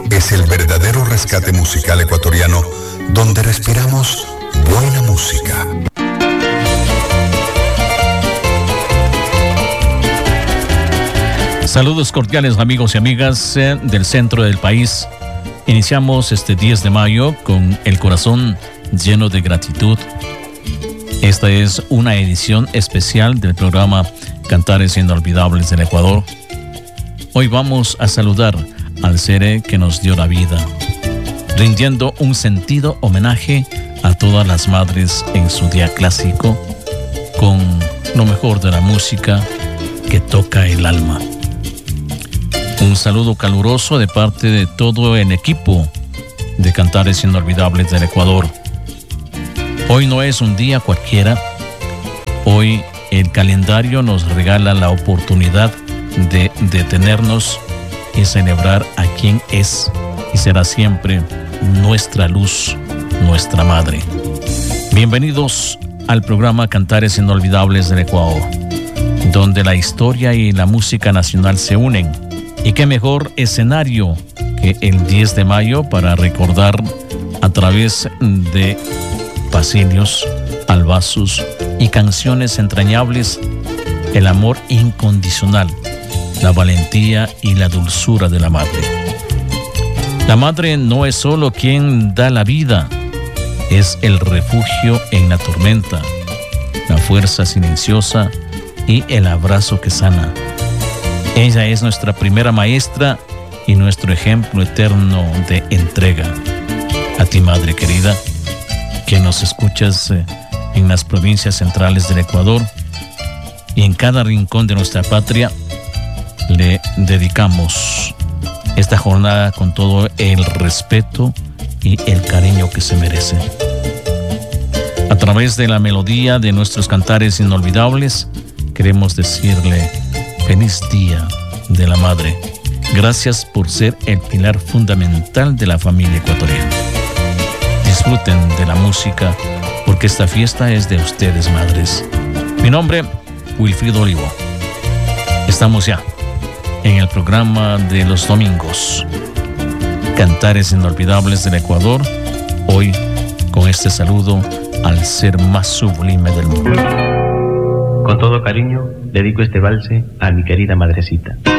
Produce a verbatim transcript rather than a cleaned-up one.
es el verdadero rescate musical ecuatoriano donde respiramos buena música. Saludos cordiales amigos y amigas eh, del centro del país. Iniciamos este diez de mayo con el corazón lleno de gratitud. Esta es una edición especial del programa Cantares Inolvidables del Ecuador. Hoy vamos a saludar al ser que nos dio la vida, rindiendo un sentido homenaje a todas las madres en su día clásico, con lo mejor de la música que toca el alma. Un saludo caluroso de parte de todo el equipo de Cantares Inolvidables del Ecuador. Hoy no es un día cualquiera. Hoy el calendario nos regala la oportunidad de detenernos y celebrar a quien es y será siempre nuestra luz, nuestra madre. Bienvenidos al programa Cantares Inolvidables del Ecuador, donde la historia y la música nacional se unen. Y qué mejor escenario que el diez de mayo para recordar a través de pasillos, albazos y canciones entrañables el amor incondicional, la valentía y la dulzura de la madre. La madre no es solo quien da la vida, es el refugio en la tormenta, la fuerza silenciosa y el abrazo que sana. Ella es nuestra primera maestra y nuestro ejemplo eterno de entrega. A ti, madre querida, que nos escuchas en las provincias centrales del Ecuador y en cada rincón de nuestra patria, le dedicamos esta jornada con todo el respeto y el cariño que se merece. A través de la melodía de nuestros cantares inolvidables, queremos decirle feliz día de la madre. Gracias por ser el pilar fundamental de la familia ecuatoriana. Disfruten de la música porque esta fiesta es de ustedes, madres. Mi nombre, Wilfrido Olivo. Estamos ya en el programa de los domingos, Cantares Inolvidables del Ecuador, hoy con este saludo al ser más sublime del mundo. Con todo cariño, dedico este valse a mi querida madrecita.